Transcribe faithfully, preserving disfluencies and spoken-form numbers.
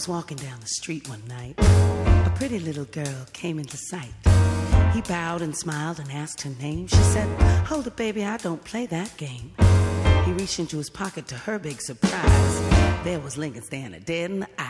was walking down the street one night. A pretty little girl came into sight. He bowed and smiled and asked her name. She said, "Hold it, baby, I don't play that game." He reached into his pocket. To her big surprise, there was Lincoln staring her dead in the eye.